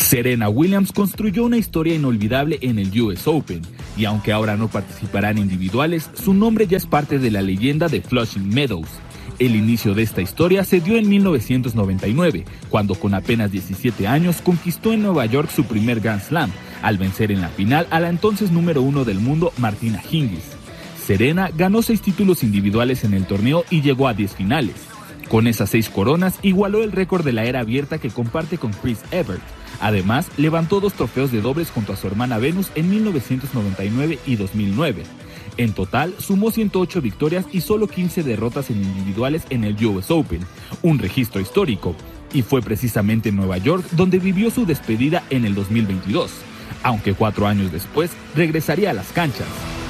Serena Williams construyó una historia inolvidable en el US Open, y aunque ahora no participará en individuales, su nombre ya es parte de la leyenda de Flushing Meadows. El inicio de esta historia se dio en 1999, cuando con apenas 17 años conquistó en Nueva York su primer Grand Slam, al vencer en la final a la entonces número 1 del mundo, Martina Hingis. Serena ganó 6 títulos individuales en el torneo y llegó a 10 finales. Con esas 6 coronas, igualó el récord de la era abierta que comparte con Chris Evert. Además, levantó 2 trofeos de dobles junto a su hermana Venus en 1999 y 2009. En total, sumó 108 victorias y solo 15 derrotas en individuales en el US Open, un registro histórico. Y fue precisamente en Nueva York donde vivió su despedida en el 2022, aunque 4 años después regresaría a las canchas.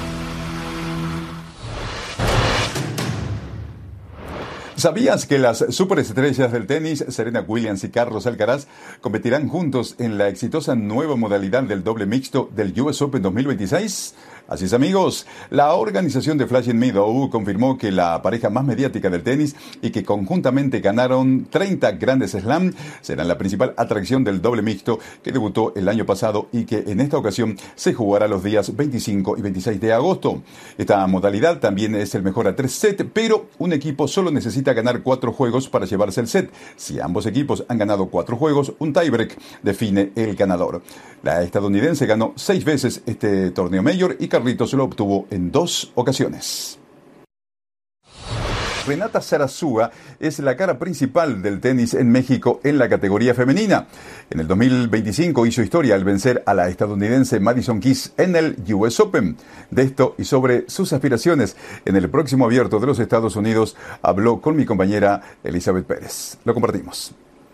¿Sabías que las superestrellas del tenis, Serena Williams y Carlos Alcaraz, competirán juntos en la exitosa nueva modalidad del doble mixto del US Open 2026? Así es, amigos, la organización de Flushing Meadows confirmó que la pareja más mediática del tenis y que conjuntamente ganaron 30 grandes slam serán la principal atracción del doble mixto que debutó el año pasado y que en esta ocasión se jugará los días 25 y 26 de agosto. Esta modalidad también es el mejor a 3 sets, pero un equipo solo necesita ganar 4 juegos para llevarse el set. Si ambos equipos han ganado 4 juegos, un tiebreak define el ganador. La estadounidense ganó 6 veces este torneo mayor y Carlitos lo obtuvo en 2 ocasiones. Renata Zarazúa es la cara principal del tenis en México en la categoría femenina. En el 2025 hizo historia al vencer a la estadounidense Madison Keys en el US Open. De esto y sobre sus aspiraciones en el próximo Abierto de los Estados Unidos habló con mi compañera Elizabeth Pérez. Lo compartimos.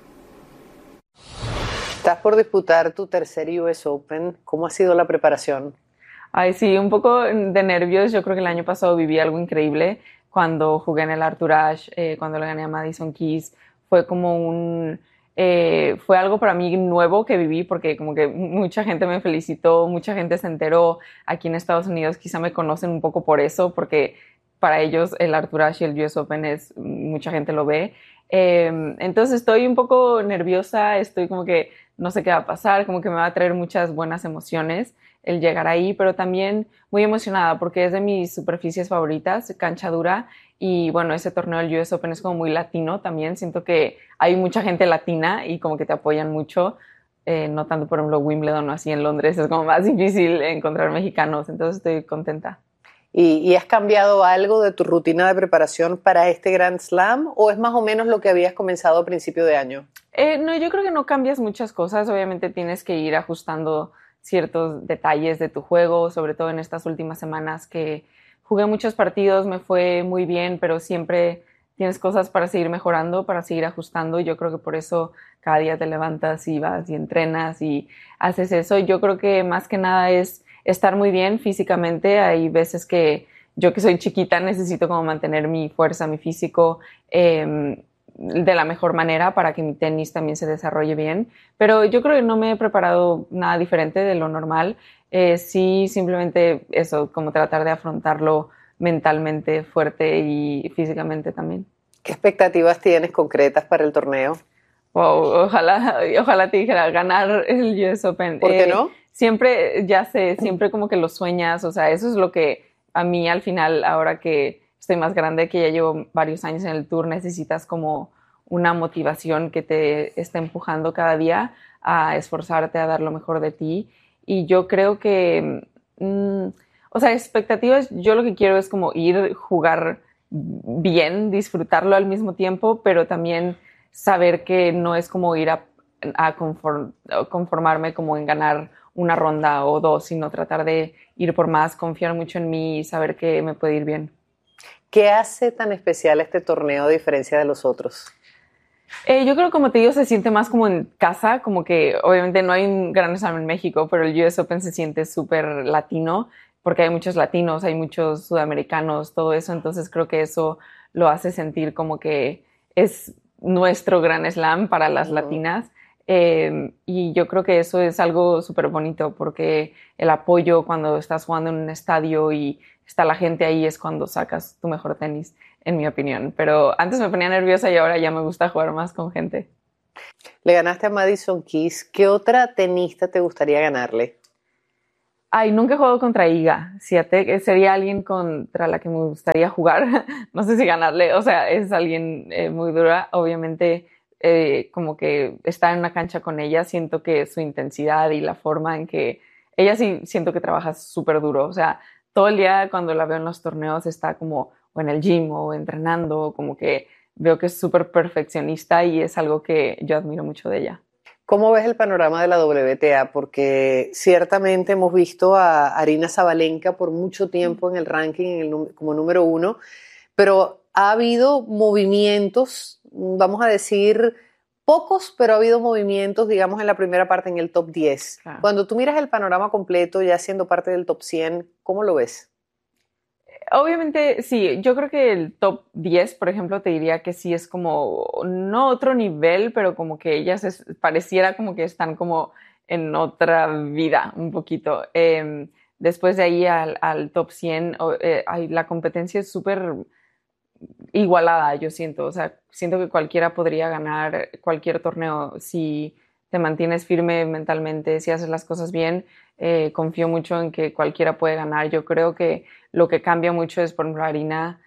Estás por disputar tu tercer US Open. ¿Cómo ha sido la preparación? Ay, sí, un poco de nervios. Yo creo que el año pasado viví algo increíble cuando jugué en el Arthur Ashe, cuando le gané a Madison Keys. Fue como fue algo para mí nuevo que viví porque como que mucha gente me felicitó, mucha gente se enteró. Aquí en Estados Unidos quizá me conocen un poco por eso, porque para ellos el Arthur Ashe y el US Open mucha gente lo ve. Entonces estoy un poco nerviosa, estoy como que no sé qué va a pasar, como que me va a traer muchas buenas emociones el llegar ahí, pero también muy emocionada porque es de mis superficies favoritas, cancha dura, y bueno, ese torneo del US Open es como muy latino también, siento que hay mucha gente latina y como que te apoyan mucho, no tanto por ejemplo Wimbledon o así en Londres, es como más difícil encontrar mexicanos, entonces estoy contenta. ¿Y has cambiado algo de tu rutina de preparación para este Grand Slam o es más o menos lo que habías comenzado a principio de año? No, yo creo que no cambias muchas cosas, obviamente tienes que ir ajustando ciertos detalles de tu juego, sobre todo en estas últimas semanas que jugué muchos partidos, me fue muy bien, pero siempre tienes cosas para seguir mejorando, para seguir ajustando. Yo creo que por eso cada día te levantas y vas y entrenas y haces eso. Yo creo que más que nada es estar muy bien físicamente. Hay veces que yo que soy chiquita necesito como mantener mi fuerza, mi físico de la mejor manera para que mi tenis también se desarrolle bien. Pero yo creo que no me he preparado nada diferente de lo normal. Sí, simplemente eso, como tratar de afrontarlo mentalmente fuerte y físicamente también. ¿Qué expectativas tienes concretas para el torneo? Wow, ojalá te dijera ganar el US Open. ¿Por qué no? Siempre, ya sé, siempre como que lo sueñas, o sea, eso es lo que a mí al final, ahora que estoy más grande, que ya llevo varios años en el tour, necesitas como una motivación que te esté empujando cada día a esforzarte, a dar lo mejor de ti. Y yo creo que, o sea, expectativas, yo lo que quiero es como ir, jugar bien, disfrutarlo al mismo tiempo, pero también saber que no es como ir a conformarme como en ganar una ronda o 2, sino tratar de ir por más, confiar mucho en mí y saber que me puede ir bien. ¿Qué hace tan especial este torneo a diferencia de los otros? Yo creo, como te digo, se siente más como en casa, como que obviamente no hay un Grand Slam en México, pero el US Open se siente súper latino, porque hay muchos latinos, hay muchos sudamericanos, todo eso, entonces creo que eso lo hace sentir como que es nuestro Grand Slam para las latinas. Y yo creo que eso es algo súper bonito porque el apoyo cuando estás jugando en un estadio y está la gente ahí es cuando sacas tu mejor tenis, en mi opinión. Pero antes me ponía nerviosa y ahora ya me gusta jugar más con gente. Le ganaste a Madison Keys. ¿Qué otra tenista te gustaría ganarle? Ay, nunca he jugado contra Iga. Sería alguien contra la que me gustaría jugar. No sé si ganarle. O sea, es alguien muy dura. Obviamente, como que estar en una cancha con ella, siento que su intensidad y la forma en que... Ella sí siento que trabaja súper duro. O sea, todo el día cuando la veo en los torneos está como o en el gym o entrenando. Como que veo que es súper perfeccionista y es algo que yo admiro mucho de ella. ¿Cómo ves el panorama de la WTA? Porque ciertamente hemos visto a Aryna Sabalenka por mucho tiempo en el ranking como número 1, pero ha habido movimientos, vamos a decir, pocos, pero ha habido movimientos, digamos, en la primera parte, en el top 10. Claro. Cuando tú miras el panorama completo, ya siendo parte del top 100, ¿cómo lo ves? Obviamente, sí, yo creo que el top 10, por ejemplo, te diría que sí es como, no otro nivel, pero como que ellas pareciera como que están como en otra vida un poquito. Después de ahí al top 100, la competencia es súper igualada, yo siento. O sea, siento que cualquiera podría ganar cualquier torneo si te mantienes firme mentalmente, si haces las cosas bien. Confío mucho en que cualquiera puede ganar. Yo creo que lo que cambia mucho es, por ejemplo, Aryna,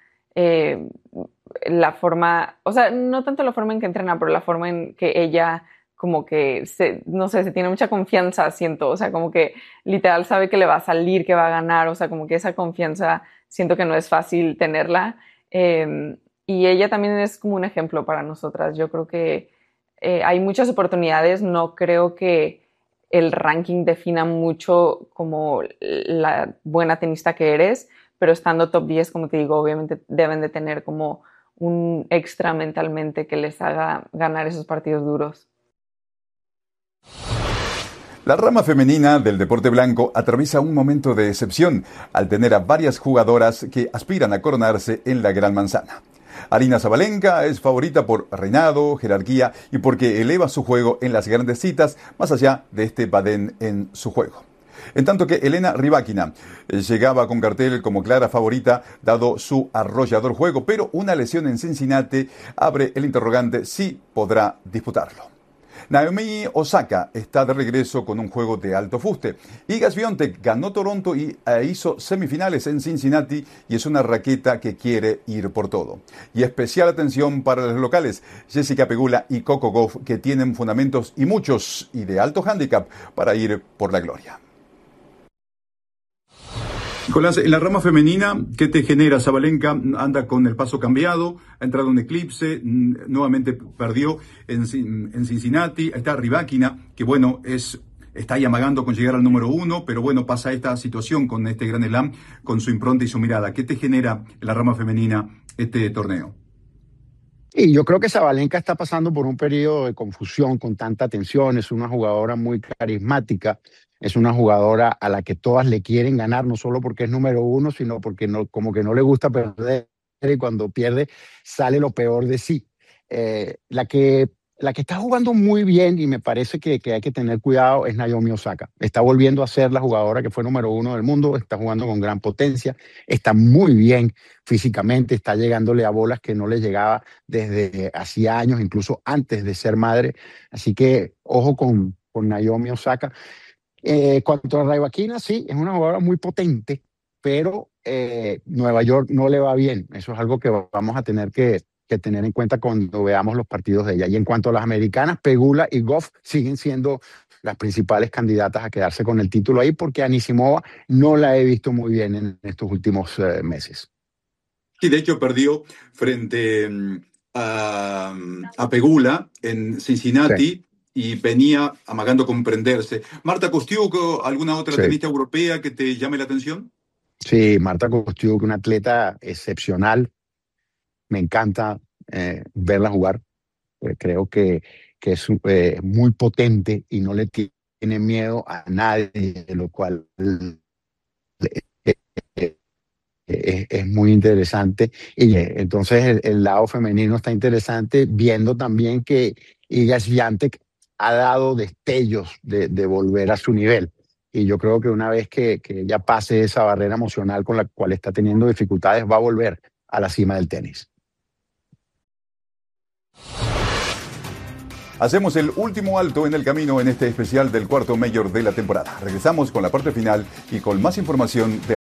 la forma, o sea, no tanto la forma en que entrena, pero la forma en que ella como que, no sé, se tiene mucha confianza, siento. O sea, como que literal sabe que le va a salir, que va a ganar. O sea, como que esa confianza siento que no es fácil tenerla. Y ella también es como un ejemplo para nosotras. Yo creo que hay muchas oportunidades. No creo que el ranking defina mucho como la buena tenista que eres, pero estando top 10, como te digo, obviamente deben de tener como un extra mentalmente que les haga ganar esos partidos duros. La rama femenina del deporte blanco atraviesa un momento de excepción al tener a varias jugadoras que aspiran a coronarse en la Gran Manzana. Aryna Sabalenka es favorita por reinado, jerarquía y porque eleva su juego en las grandes citas más allá de este badén en su juego. En tanto que Elena Rybakina llegaba con cartel como clara favorita dado su arrollador juego, pero una lesión en Cincinnati abre el interrogante si podrá disputarlo. Naomi Osaka está de regreso con un juego de alto fuste. Iga Swiatek ganó Toronto y hizo semifinales en Cincinnati y es una raqueta que quiere ir por todo. Y especial atención para los locales, Jessica Pegula y Coco Gauff, que tienen fundamentos y muchos y de alto handicap para ir por la gloria. Nicolás, en la rama femenina, ¿qué te genera? Sabalenka anda con el paso cambiado, ha entrado en un eclipse, nuevamente perdió en Cincinnati. Está Rybakina, que bueno, está ahí amagando con llegar al número 1, pero bueno, pasa esta situación con este Grand Slam, con su impronta y su mirada. ¿Qué te genera en la rama femenina este torneo? Y yo creo que Sabalenka está pasando por un periodo de confusión con tanta tensión. Es una jugadora muy carismática, es una jugadora a la que todas le quieren ganar, no solo porque es número 1, sino porque no, como que no le gusta perder y cuando pierde sale lo peor de sí. La que está jugando muy bien y me parece que hay que tener cuidado es Naomi Osaka. Está volviendo a ser la jugadora que fue número 1 del mundo, está jugando con gran potencia, está muy bien físicamente, está llegándole a bolas que no le llegaba desde hacía años, incluso antes de ser madre. Así que ojo con Naomi Osaka. Cuanto a Rybakina, sí, es una jugadora muy potente, pero Nueva York no le va bien. Eso es algo que vamos a tener que tener en cuenta cuando veamos los partidos de ella. Y en cuanto a las americanas, Pegula y Gauff siguen siendo las principales candidatas a quedarse con el título ahí, porque Anisimova no la he visto muy bien en estos últimos meses. Sí, de hecho perdió frente a Pegula en Cincinnati. Sí. Y venía amagando comprenderse. Marta Kostyuk, ¿alguna otra tenista europea que te llame la atención? Sí, Marta Kostyuk, una atleta excepcional. Me encanta verla jugar. Creo que es muy potente y no le tiene miedo a nadie, lo cual es muy interesante. Y entonces el lado femenino está interesante, viendo también que Iga Swiatek ha dado destellos de volver a su nivel. Y yo creo que una vez que ella pase esa barrera emocional con la cual está teniendo dificultades, va a volver a la cima del tenis. Hacemos el último alto en el camino en este especial del cuarto Major de la temporada. Regresamos con la parte final y con más información de